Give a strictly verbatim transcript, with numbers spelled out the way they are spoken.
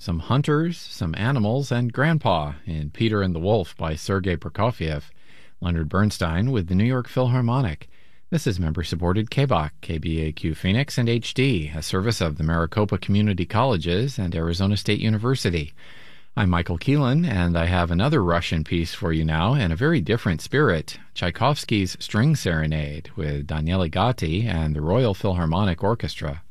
some hunters, some animals, and Grandpa in Peter and the Wolf by Sergei Prokofiev. Leonard Bernstein with the New York Philharmonic. This is member-supported K B A Q, K B A Q Phoenix, and H D, a service of the Maricopa Community Colleges and Arizona State University. I'm Michael Keelan, and I have another Russian piece for you now in a very different spirit, Tchaikovsky's String Serenade with Daniele Gatti and the Royal Philharmonic Orchestra.